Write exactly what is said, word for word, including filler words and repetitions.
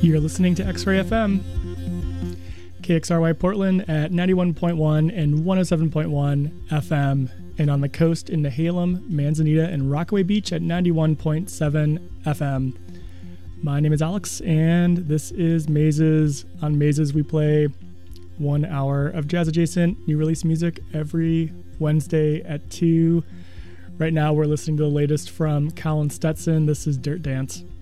You're listening to X-Ray F M, K X R Y Portland at ninety-one point one and one oh seven point one F M, and on the coast in Nehalem, Manzanita, and Rockaway Beach at ninety-one point seven F M. My name is Alex, and this is Mazes. On Mazes, we play one hour of jazz-adjacent new release music every Wednesday at two. Right now, we're listening to the latest from Colin Stetson. This is Dirt Dance.